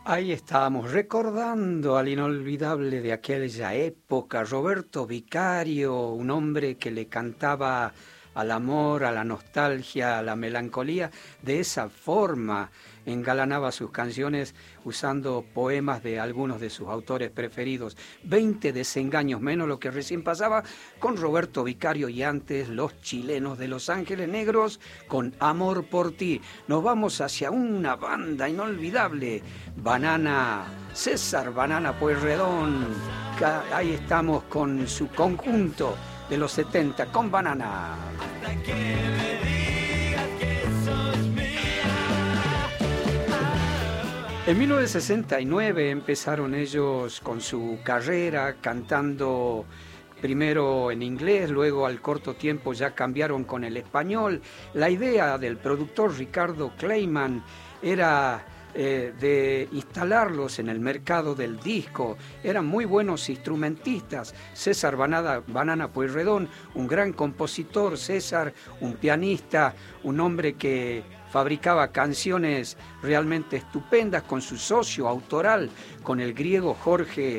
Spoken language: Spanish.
Ahí estábamos recordando al inolvidable de aquella época, Roberto Vicario, un hombre que le cantaba al amor, a la nostalgia, a la melancolía, de esa forma engalanaba sus canciones usando poemas de algunos de sus autores preferidos. 20 desengaños menos lo que recién pasaba con Roberto Vicario y antes Los Chilenos de Los Ángeles Negros con Amor por ti. Nos vamos hacia una banda inolvidable, Banana, César Banana Pueyrredón. Ahí estamos con su conjunto de los 70 con Banana. Hasta que me digas que sos mía. En 1969 empezaron ellos con su carrera cantando primero en inglés, luego al corto tiempo ya cambiaron con el español. La idea del productor Ricardo Kleiman era de instalarlos en el mercado del disco. Eran muy buenos instrumentistas. César Banana Pueyrredón, un gran compositor. César, un pianista, un hombre que fabricaba canciones realmente estupendas con su socio autoral, con el griego Jorge